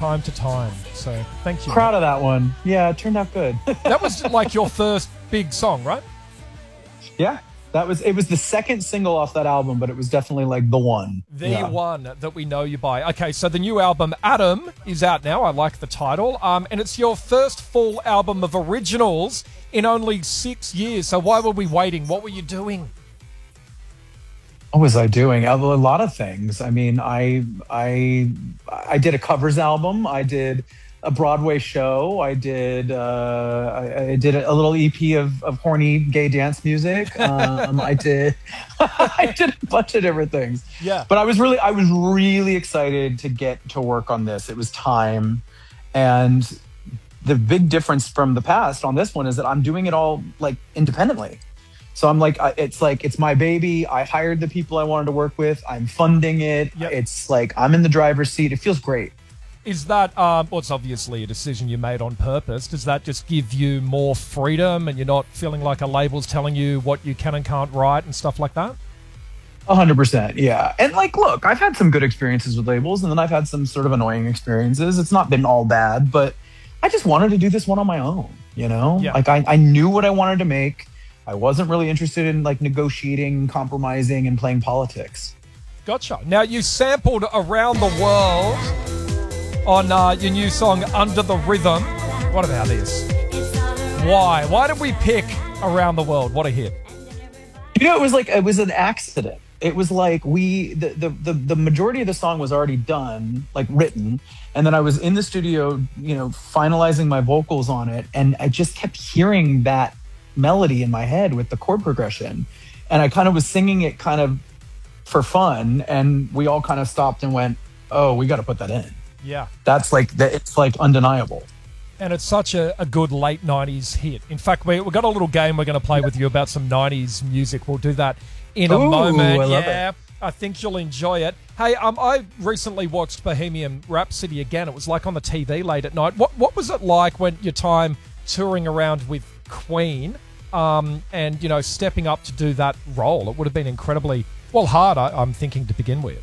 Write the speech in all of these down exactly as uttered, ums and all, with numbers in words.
time to time. So thank you. Proud of that one. Yeah, it turned out good. That was like your first big song, right? Yeah. That was it was the second single off that album, but it was definitely like the one. The yeah. one that we know you by. Okay, so the new album, Adam, is out now. I like the title. Um, and it's your first full album of originals in only six years. So why were we waiting? What were you doing? What was I doing? A lot of things. I mean, I I I did a covers album. I did a Broadway show. I did uh, I, I did a little E P of, of horny gay dance music. Um, I did I did a bunch of different things. Yeah. But I was really I was really excited to get to work on this. It was time, and the big difference from the past on this one is that I'm doing it all like independently. So I'm like, it's like, it's my baby. I hired the people I wanted to work with. I'm funding it. Yep. It's like, I'm in the driver's seat. It feels great. Is that, um, well, it's obviously a decision you made on purpose. Does that just give you more freedom and you're not feeling like a label's telling you what you can and can't write and stuff like that? A hundred percent. Yeah. And like, look, I've had some good experiences with labels and then I've had some sort of annoying experiences. It's not been all bad, but I just wanted to do this one on my own, you know? Yeah. Like I, I knew what I wanted to make. I wasn't really interested in like negotiating, compromising, and playing politics. Gotcha. Now, you sampled Around the World on uh, your new song, Under the Rhythm. What about this? Why? Why did we pick Around the World? What a hit. You know, it was like, it was an accident. It was like we, the, the, the, the majority of the song was already done, like written. And then I was in the studio, you know, finalizing my vocals on it. And I just kept hearing that melody in my head with the chord progression, and I kind of was singing it kind of for fun, and we all kind of stopped and went, oh, we got to put that in. Yeah, that's like that. It's like undeniable, and it's such a, a good late nineties hit. In fact, we, we've got a little game we're going to play with you about some nineties music. We'll do that in a Ooh, moment. I love yeah it. I think you'll enjoy it. Hey, um I recently watched Bohemian Rhapsody again. It was like on the T V late at night. What what was it like when your time touring around with Queen, um, and, you know, stepping up to do that role? It would have been incredibly, well, hard, I, I'm thinking, to begin with.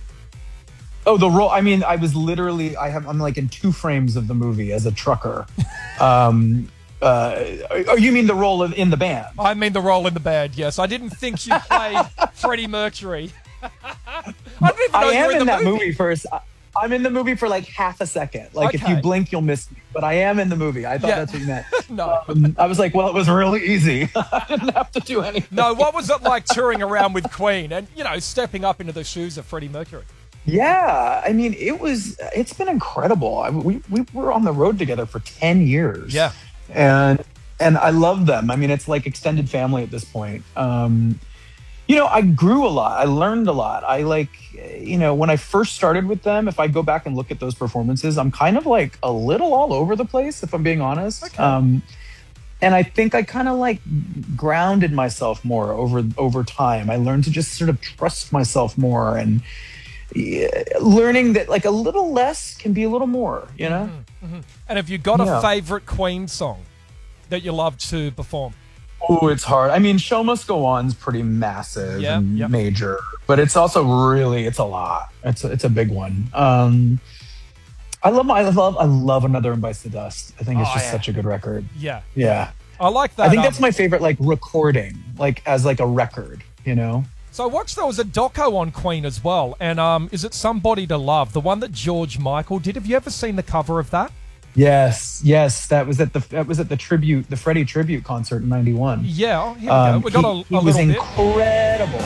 Oh, the role. I mean, I was literally, I have, I'm like in two frames of the movie as a trucker. um, uh, oh, you mean the role of, in the band? I mean the role in the band, yes. I didn't think you played Freddie Mercury. I didn't even know I you am were in, in the that movie. movie first. I'm in the movie for like half a second. Like Okay. if you blink, you'll miss me. But I am in the movie. I thought Yeah. that's what you meant. No. Um, I was like, well, it was really easy. I didn't have to do anything. No, what was it like touring around with Queen and, you know, stepping up into the shoes of Freddie Mercury? Yeah, I mean, it was. It's been incredible. I, we we were on the road together for ten years. Yeah, and and I love them. I mean, it's like extended family at this point. Um, you know, I grew a lot. I learned a lot. I like, you know, when I first started with them, if I go back and look at those performances, I'm kind of like a little all over the place, if I'm being honest. Okay. Um, and I think I kind of like grounded myself more over over time. I learned to just sort of trust myself more, and yeah, learning that like a little less can be a little more, you know? Mm-hmm, mm-hmm. And have you got Yeah. a favorite Queen song that you love to perform? Oh, it's hard. I mean, Show Must Go On's pretty massive Yeah, and yep. major, but it's also really, it's a lot. It's a, it's a big one. Um, I love my, I love, I love Another and Bites the Dust. I think it's Oh, just yeah. such a good record. Yeah. Yeah. I like that. I think um, that's my favorite, like recording, like as like a record, you know? So I watched there was a doco on Queen as well, and um, is it Somebody to Love, the one that George Michael did? Have you ever seen the cover of that? Yes, yes. That was at the, that was at the tribute, the Freddie tribute concert in ninety-one. Yeah, oh, here we Um, go. We got a, he, a he was little bit. incredible.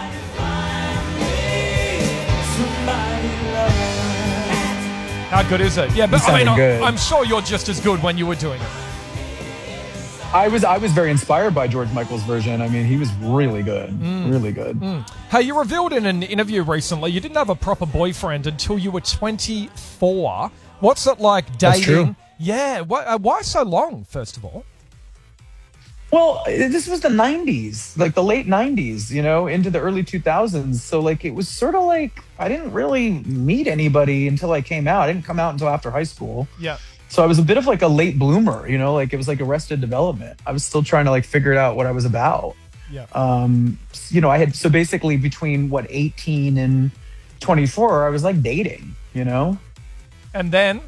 How good is it? Yeah, but He I mean, sounded I, good. I'm sure you're just as good when you were doing it. I was I was very inspired by George Michael's version. I mean, he was really good, really good. Hey, you revealed in an interview recently you didn't have a proper boyfriend until you were twenty-four. What's it like dating? That's true. Yeah, why, uh, why so long, first of all? Well, this was the nineties, like the late nineties, you know, into the early two thousands. So like it was sort of like I didn't really meet anybody until I came out. I didn't come out until after high school. Yeah. So I was a bit of like a late bloomer, you know, like it was like Arrested Development. I was still trying to like figure out what I was about. Yeah. Um, you know, I had, so basically between what, eighteen and twenty-four, I was like dating, you know? And then